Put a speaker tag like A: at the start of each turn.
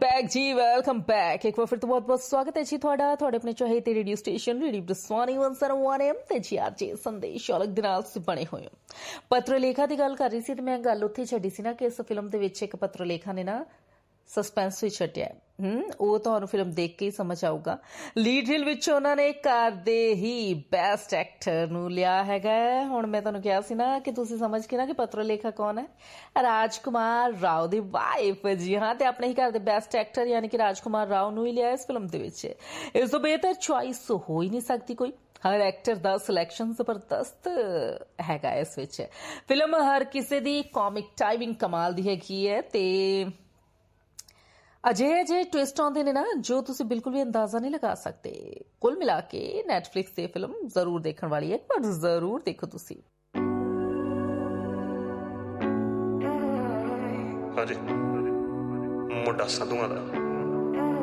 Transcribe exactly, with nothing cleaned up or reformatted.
A: Back जी, welcome back. एक बार फिर तो बहुत बहुत स्वागत है जी ਤੁਹਾਡਾ ਤੁਹਾਡੇ ਆਪਣੇ ਚਾਹੇ radio station radio ਬਸਵਾਨੀ one oh one M ਤੇ ਜੀ ਅੱਜ ਸੰਦੇਸ਼ ਔਲਖ ਦੇ ਨਾਲ ਬਣੇ ਹੋਏ ਹੋ। ਪੱਤਰ ਲੇਖਾ ਦੀ ਗੱਲ ਕਰ ਰਹੀ ਸੀ ਤੇ ਮੈਂ ਗੱਲ ਉੱਥੇ ਛੱਡੀ ਸੀ ਨਾ ਕਿ ਇਸ ਫਿਲਮ ਦੇ ਵਿੱਚ ਇੱਕ ਪੱਤਰ ਲੇਖਾ ਨੇ ਨਾ ਸਸਪੈਂਸ ਵੀ ਛੱਡਿਆ ਹਮ ਉਹ ਤੁਹਾਨੂੰ ਫਿਲਮ ਦੇਖ ਕੇ ਹੀ ਸਮਝ ਆਊਗਾ। ਲੀਡ ਰੀਲ ਵਿੱਚ ਉਹਨਾਂ ਨੇ ਘਰ ਦੇ ਹੀ ਬੈਸਟ ਐਕਟਰ ਨੂੰ ਲਿਆ ਹੈਗਾ। ਹੁਣ ਮੈਂ ਤੁਹਾਨੂੰ ਕਿਹਾ ਸੀ ਨਾ ਕਿ ਤੁਸੀਂ ਸਮਝ ਕੇ ਨਾ ਕਿ ਪੱਤਰ ਲੇਖਾ ਕੌਣ ਹੈ, ਰਾਜਕੁਮਾਰ ਰਾਓ ਦੀ ਵਾਈਫ ਜੀ ਹਾਂ, ਤੇ ਆਪਣੇ ਹੀ ਘਰ ਦੇ ਬੈਸਟ ਐਕਟਰ ਯਾਨੀ ਕਿ ਰਾਜਕੁਮਾਰ ਰਾਓ ਨੂੰ ਹੀ ਲਿਆ ਇਸ ਫਿਲਮ ਦੇ ਵਿੱਚ। ਇਸ ਤੋਂ ਬਿਹਤਰ ਚੁਆਇਸ ਹੋ ਹੀ ਨਹੀਂ ਸਕਦੀ ਕੋਈ। ਹਰ ਐਕਟਰ ਦਾ ਸਿਲੈਕਸ਼ਨ ਜ਼ਬਰਦਸਤ ਹੈਗਾ ਇਸ ਵਿੱਚ। ਫਿਲਮ ਹਰ ਕਿਸੇ ਦੀ ਕਾਮਿਕ ਟਾਈਮਿੰਗ ਕਮਾਲ ਦੀ ਹੈਗੀ ਹੈ ਤੇ ਅਜਿਹੇ ਅਜਿਹੇ ਟਵਿਸਟ ਆਉਂਦੇ ਨੇ ਨਾ ਜੋ ਤੁਸੀਂ ਬਿਲਕੁਲ ਵੀ ਅੰਦਾਜ਼ਾ ਨਹੀਂ ਲਗਾ ਸਕਦੇ। ਕੁੱਲ ਮਿਲਾ ਕੇ ਨੈਟਫਲਿਕਸ ਤੇ ਫਿਲਮ ਜ਼ਰੂਰ ਦੇਖਣ ਵਾਲੀ ਹੈ, ਪਰ ਜ਼ਰੂਰ ਦੇਖੋ ਤੁਸੀਂ।
B: ਹਾਂਜੀ ਮੁੰਡਾ ਸੰਧੂਆਂ ਦਾ